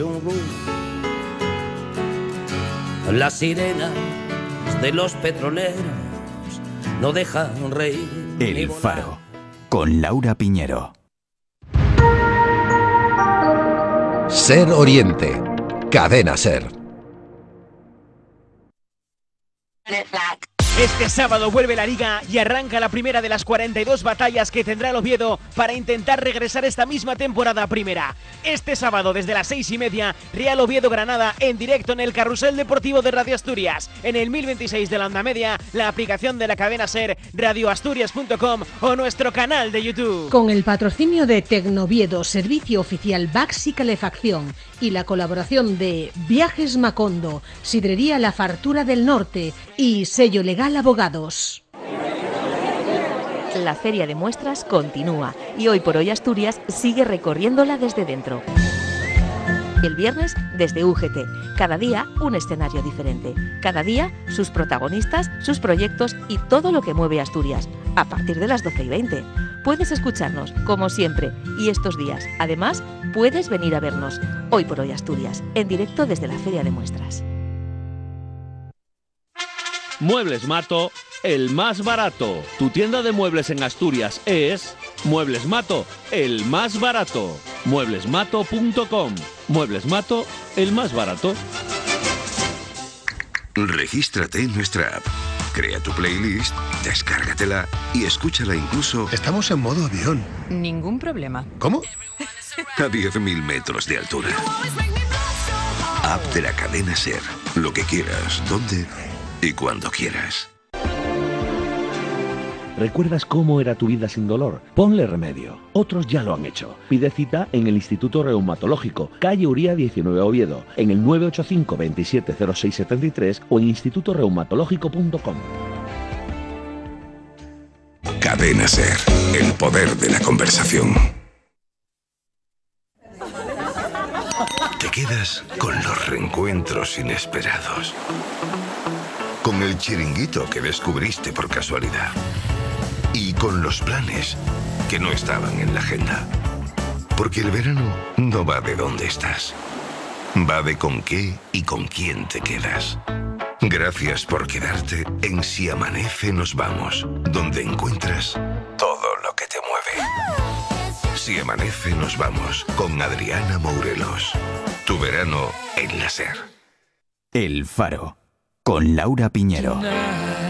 Las sirenas de los petroleros no dejan reír. El Faro, con Laura Piñero. Ser Oriente, Cadena Ser. Este sábado vuelve la Liga y arranca la primera de las 42 batallas que tendrá el Oviedo para intentar regresar esta misma temporada a primera. Este sábado desde las 6:30, Real Oviedo-Granada en directo en el Carrusel Deportivo de Radio Asturias, en el 1026 de la onda media, la aplicación de la cadena Ser, radioasturias.com o nuestro canal de YouTube. Con el patrocinio de Tecnoviedo, servicio oficial Baxi Calefacción, y la colaboración de Viajes Macondo, Sidrería La Fartura del Norte y Sello Legal Abogados. La feria de muestras continúa y hoy por hoy Asturias sigue recorriéndola desde dentro. El viernes desde UGT, cada día un escenario diferente, cada día sus protagonistas, sus proyectos y todo lo que mueve a Asturias, a partir de las 12:20. Puedes escucharnos, como siempre, y estos días. Además, puedes venir a vernos, hoy por hoy Asturias, en directo desde la feria de muestras. Muebles Mato, el más barato. Tu tienda de muebles en Asturias es Muebles Mato, el más barato. Mueblesmato.com. Muebles Mato, el más barato. Regístrate en nuestra app. Crea tu playlist, descárgatela y escúchala incluso... Estamos en modo avión. Ningún problema. ¿Cómo? A 10.000 metros de altura. App de la cadena Ser. Lo que quieras, donde y cuando quieras. ¿Recuerdas cómo era tu vida sin dolor? Ponle remedio. Otros ya lo han hecho. Pide cita en el Instituto Reumatológico, calle Uría 19 Oviedo, en el 985 27 06 73 o en institutoreumatológico.com. Cadena Ser. El poder de la conversación. Te quedas con los reencuentros inesperados. Con el chiringuito que descubriste por casualidad. Y con los planes que no estaban en la agenda. Porque el verano no va de dónde estás. Va de con qué y con quién te quedas. Gracias por quedarte en Si Amanece Nos Vamos, donde encuentras todo lo que te mueve. Si Amanece Nos Vamos, con Adriana Mourelos. Tu verano en la Ser. El Faro, con Laura Piñero.